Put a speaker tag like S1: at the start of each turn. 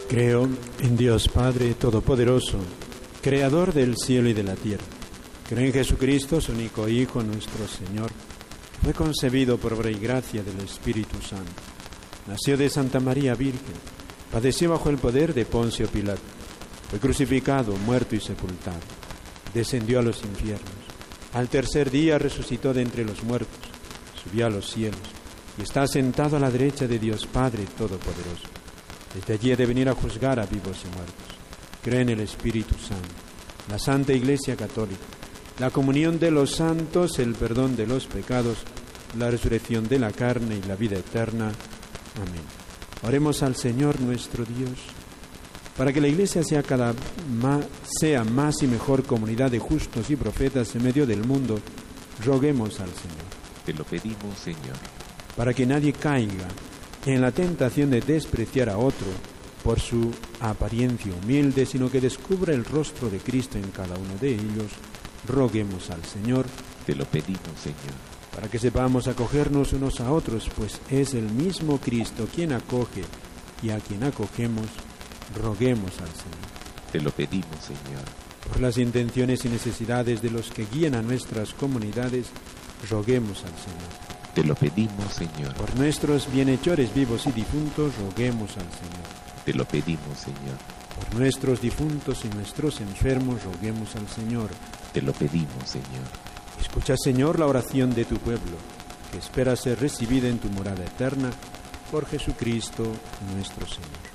S1: Creo en Dios Padre Todopoderoso, Creador del cielo y de la tierra. Creo en Jesucristo, su único Hijo, nuestro Señor. Fue concebido por obra y gracia del Espíritu Santo. Nació de Santa María Virgen. Padeció bajo el poder de Poncio Pilato. Fue crucificado, muerto y sepultado. Descendió a los infiernos. Al tercer día resucitó de entre los muertos. Subió a los cielos y está sentado a la derecha de Dios Padre Todopoderoso. Desde allí ha de venir a juzgar a vivos y muertos. Cree en el Espíritu Santo, la Santa Iglesia Católica, la comunión de los santos, el perdón de los pecados, la resurrección de la carne y la vida eterna. Amén. Oremos al Señor nuestro Dios, para que la Iglesia sea más y mejor comunidad de justos y profetas en medio del mundo. Roguemos al Señor.
S2: Te lo pedimos, Señor.
S1: Para que nadie caiga en la tentación de despreciar a otro por su apariencia humilde, sino que descubra el rostro de Cristo en cada uno de ellos. Roguemos al Señor.
S2: Te lo pedimos, Señor.
S1: Para que sepamos acogernos unos a otros, pues es el mismo Cristo quien acoge y a quien acogemos. Roguemos al Señor.
S2: Te lo pedimos, Señor.
S1: Por las intenciones y necesidades de los que guían a nuestras comunidades, roguemos al Señor.
S2: Te lo pedimos, Señor.
S1: Por nuestros bienhechores vivos y difuntos, roguemos al Señor.
S2: Te lo pedimos, Señor.
S1: Por nuestros difuntos y nuestros enfermos, roguemos al Señor.
S2: Te lo pedimos, Señor.
S1: Escucha, Señor, la oración de tu pueblo, que espera ser recibida en tu morada eterna, por Jesucristo nuestro Señor.